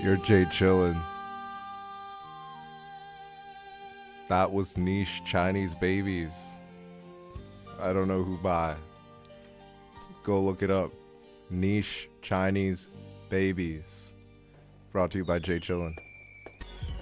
You're Jay Chillin'. That was Niche Chinese Babies. I don't know who by. Go look it up. Niche Chinese Babies. Brought to you by Jay Chillin'.